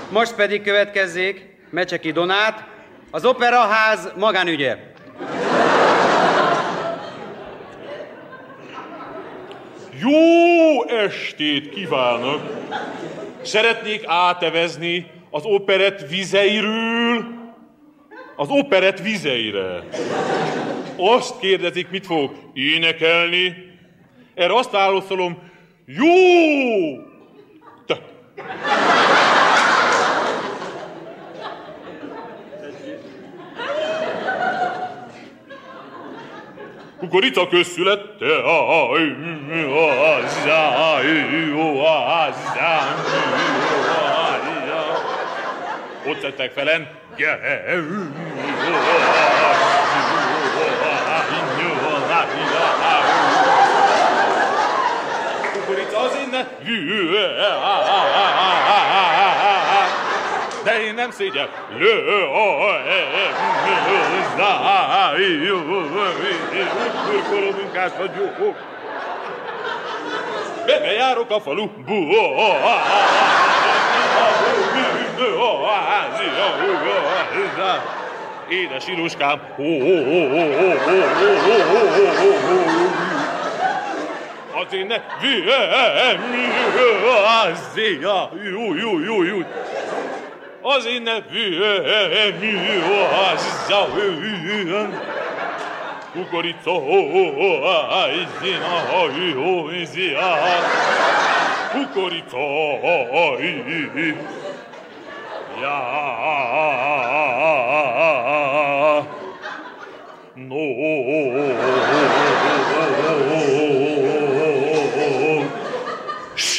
Most pedig következzék Mecseki Donát, az Operaház magánügye. Jó estét kívánok! Szeretnék átevezni az operett vizeiről az operett vizeire. Azt kérdezik, mit fogok énekelni. Erre azt válaszolom, jó! Te. Kukorica közszülette, ott szedtek felen, kukorica az innen, de én nem szégyel. Kurkoló munkás vagyok. Bejárok a faluba. Édes Iluskám. Az én ne... Az én ne... Kukorica, kukorica, ja, no.